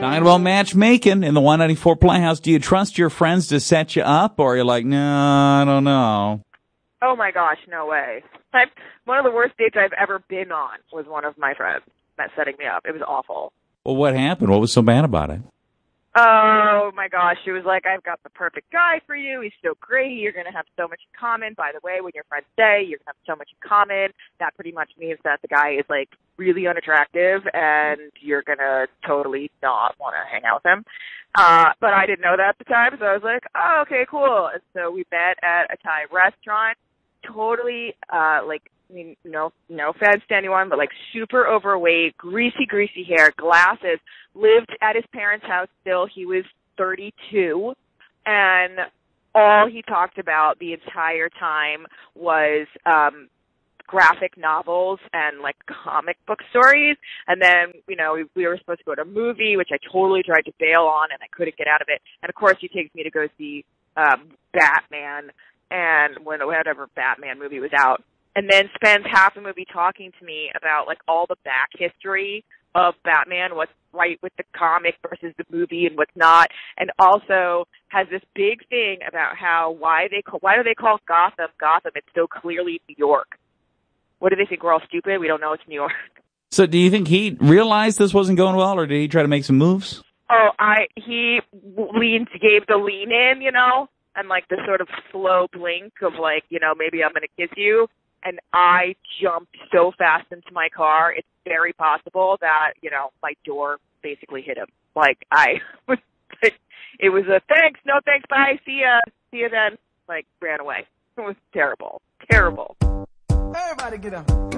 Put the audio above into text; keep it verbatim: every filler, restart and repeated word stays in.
Talking about matchmaking in the one ninety-four Playhouse. Do you trust your friends to set you up, or are you like, no, I don't know? Oh, my gosh, no way. I've, one of the worst dates I've ever been on was one of my friends that setting me up. It was awful. Well, what happened? What was so bad about it? Oh, my gosh. She was like, I've got the perfect guy for you. He's so great. You're going to have so much in common. By the way, when your friends say you're going to have so much in common, that pretty much means that the guy is, like, really unattractive, and you're going to totally not want to hang out with him. Uh, but I didn't know that at the time, so I was like, oh, okay, cool. And so we met at a Thai restaurant, totally, uh, like, I mean, no, no offense to anyone, but like super overweight, greasy, greasy hair, glasses, lived at his parents' house still. He was thirty-two, and all he talked about the entire time was, um, graphic novels and like comic book stories. And then, you know, we, we were supposed to go to a movie, which I totally tried to bail on, and I couldn't get out of it. And of course, he takes me to go see, um, Batman, and when, whatever Batman movie was out. And then spends half the movie talking to me about, like, all the back history of Batman, what's right with the comic versus the movie and what's not, and also has this big thing about how, why they call, why do they call Gotham Gotham? It's so clearly New York. What do they think? We're all stupid? We don't know it's New York. So do you think he realized this wasn't going well, or did he try to make some moves? Oh, I, he leaned, gave the lean in, you know, and, like, the sort of slow blink of, like, you know, maybe I'm going to kiss you. And I jumped so fast into my car, it's very possible that, you know, my door basically hit him. Like, I was, it was a thanks, no thanks, bye, see ya, see ya then, like, ran away. It was terrible, terrible. Everybody get up.